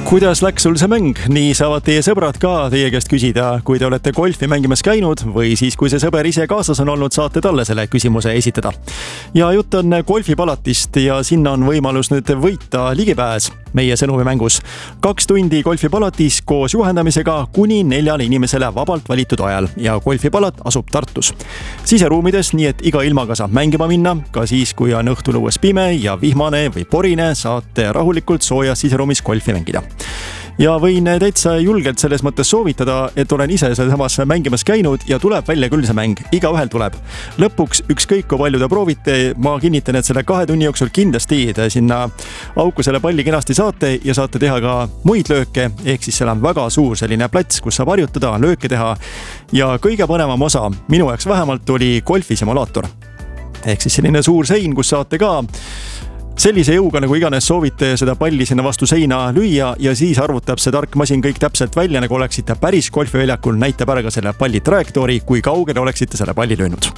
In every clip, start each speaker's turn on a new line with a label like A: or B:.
A: Kuidas läks sul see mäng? Nii saavad teie sõbrad ka teie käest küsida, kui te olete golfi mängimas käinud või siis kui see sõber ise kaasas on olnud, saate talle selle küsimuse esitada. Ja jutt on golfipalatist ja sinna on võimalus nüüd võita ligipääs meie sõnumimängus. 2 tundi golfipalatis koos juhendamisega kuni 4 inimesele vabalt valitud ajal ja golfipalat asub Tartus. Siseruumides, nii et iga ilmaga saab mängima minna, ka siis kui on õhtul õues pime ja vihmane või porine, saate rahulikult soojas siseruumis golfi mängida. Ja võin täitsa julgelt selles mõttes soovitada, et olen ise samas mängimas käinud ja tuleb välja küll see mäng. Igaühel tuleb. Lõpuks ükskõik kui palju te proovite, ma kinnitan, et selle 2 tunni jooksul kindlasti te sinna auku selle palli kenasti saate ja saate teha ka muid lööke, ehk siis seal on väga suur selline plats, kus saab harjutada, lööke teha. Ja kõige põnevam osa, minu jaoks vähemalt, oli golfisimulaator. Ehk siis selline suur sein, kus saate ka sellise jõuga, nagu iganes soovite seda palli sinna vastu seina lüüa ja siis arvutab see tark masin kõik täpselt välja, nagu oleksite päris golfiväljakul, näitab ära ka selle palli trajektoori, kui kaugele oleksite selle palli löönud.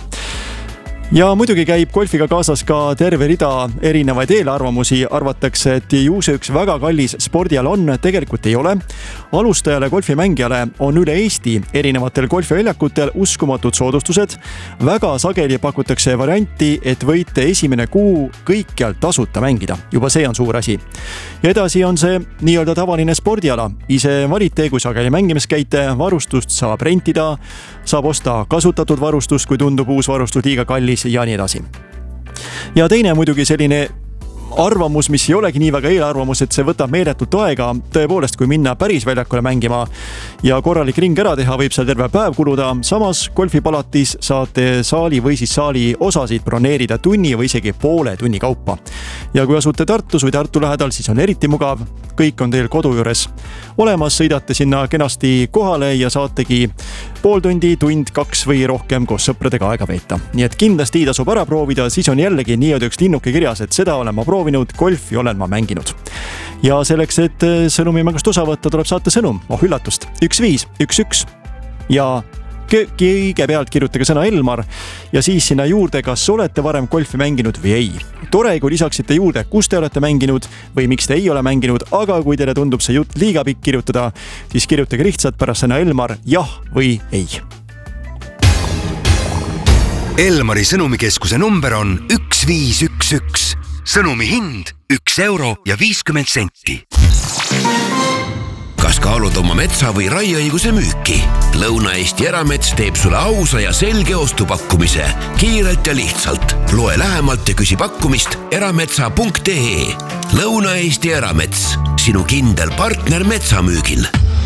A: Ja muidugi käib golfiga kaasas ka terve rida erinevaid eelarvamusi. Arvatakse, et ju see üks väga kallis spordiala on, tegelikult ei ole. Alustajale golfimängijale on üle Eesti erinevatel golfiväljakutel uskumatud soodustused. Väga sageli pakutakse varianti, et võite esimene kuu kõikjal tasuta mängida. Juba see on suur asi. Ja edasi on see nii-öelda tavaline spordiala. Ise valite, kui sageli mängimas käite, varustust saab rentida, saab osta kasutatud varustust, kui tundub uus varustus liiga kallis ja nii edasi. Ja teine muidugi selline arvamus, mis ei olegi nii väga eelarvamus, et see võtab meeletult aega. Tõepoolest, kui minna päris väljakule mängima ja korralik ring ära teha, võib seal terve päev kuluda. Samas golfipalatis saate saali või siis saali osasid broneerida tunni või isegi poole tunni kaupa. Ja kui asute Tartus või Tartu lähedal, siis on eriti mugav. Kõik on teil kodu juures olemas, sõidate sinna kenasti kohale ja saategi pool tundi, tund, 2 või rohkem koos sõpradega aega veeta. Nii et kindlasti tasub ära proovida, siis on jällegi nii-öelda üks linnuke kirjas, et seda olen ma proovinud, golfi olen ma mänginud. Ja selleks, et sõnumimängust osa võtta, tuleb saata sõnum. Üllatust. 1511 ja kõigepealt kirjutage sõna Elmar ja siis sinna juurde, kas olete varem golfi mänginud või ei. Tore, kui lisaksite juurde, kus te olete mänginud või miks te ei ole mänginud, aga kui teile tundub see jutt liiga pikk kirjutada, siis kirjutage lihtsalt pärast sõna Elmar jah või ei.
B: Elmari sõnumikeskuse number on 1511. Sõnumi hind 1 euro ja 50 senti. Kas kaalud oma metsa või raieõiguse müüki? Lõuna-Eesti Eramets teeb sulle ausa ja selge ostupakkumise. Kiirelt ja lihtsalt. Loe lähemalt ja küsi pakkumist erametsa.ee. Lõuna-Eesti Eramets. Sinu kindel partner metsamüügil.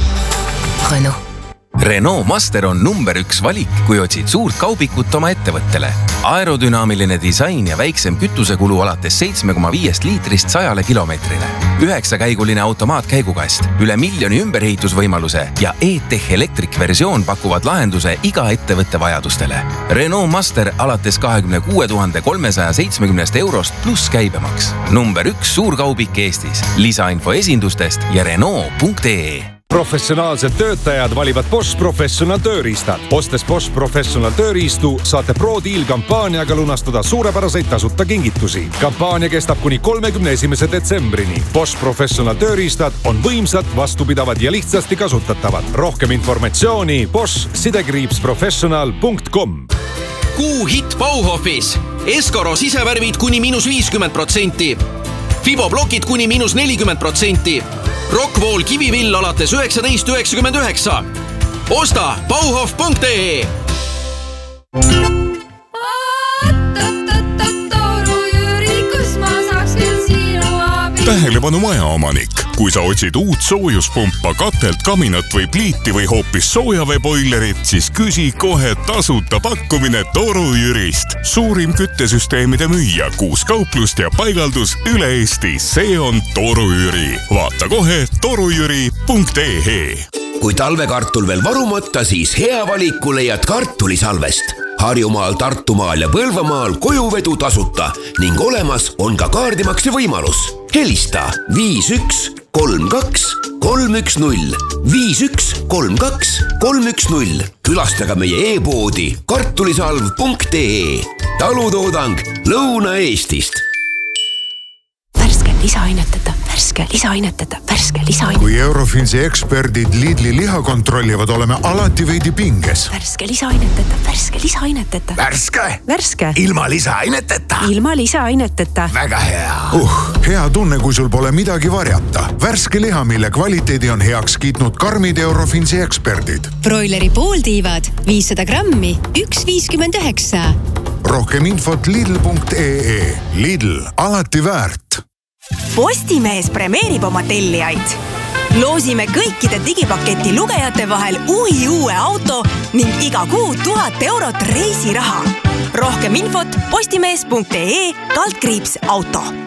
C: Renault Master on number 1 valik, kui otsid suurt kaubikut oma ettevõttele. Aerodünaamiline disain ja väiksem kütusekulu alates 7,5 liitrist 100 kilomeetrile. 9-käiguline automaatkäigukast, üle 1 miljoni ümberehitusvõimaluse ja e-Tech Electric versioon pakuvad lahenduse iga ettevõtte vajadustele. Renault Master alates 26 370 eurost pluss käibemaks. Number 1 suurkaubik Eestis. Lisainfo esindustest ja Renault.ee.
D: Professionaalsed töötajad valivad Bosch Professional tööriistad. Ostes Bosch Professional tööriistu saate Pro Deal kampaaniaga lunastada suurepäraseid tasuta kingitusi. Kampaania kestab kuni 31. detsembrini. Bosch Professional tööriistad on võimsad, vastupidavad ja lihtsasti kasutatavad. Rohkem informatsiooni bosch-professional.com.
E: Kuu hitt Bauhofis. Escoro sisevärvid kuni -50%. Fiboblokid kuni -40%. Rockwool kivivill alates 19,99. Osta Bauhof.ee.
F: Tähelepanu majaomanik. Kui sa otsid uut soojuspumpa, katelt, kaminat või pliiti või hoopis soojaveeboilerit, siis küsi kohe tasuta pakkumine Toru Jürist. Suurim küttesüsteemide müüja, 6 kauplust ja paigaldus üle Eesti. See on Toru Jüri. Vaata kohe torujüri.ee.
B: Kui talvekartul veel varumata, siis hea valiku leiad kartulisalvest. Harjumaal, Tartumaal ja Põlvamaal kojuvedu tasuta ning olemas on ka kaardimakse võimalus. Helista 5132 310 5132 310. Külastage meie e-poodi kartulisalv.ee. Talutoodang Lõuna-Eestist.
G: lisaaineteta, värske lisaaineteta, värske lisaaineteta.
H: Kui Eurofinsi eksperdid Lidli liha kontrollivad, oleme alati veidi pinges.
G: Värske lisaaineteta, värske lisaaineteta.
H: Värske?
G: Ilma lisaaineteta. Ilma lisaaineteta.
H: Väga hea. Hea tunne, kui sul pole midagi varjata. Värske liha, mille kvaliteedi on heaks kiitnud karmid Eurofinsi eksperdid.
I: Broileri pooltiivad 500 grammi, 1,59.
H: Rohkem infot lidl.ee. Lidl, alati väärt.
J: Postimees premeerib oma tellijaid. Loosime kõikide digipaketi lugejate vahel uue auto ning iga kuu 1000 eurot reisiraha. Rohkem infot postimees.ee/auto.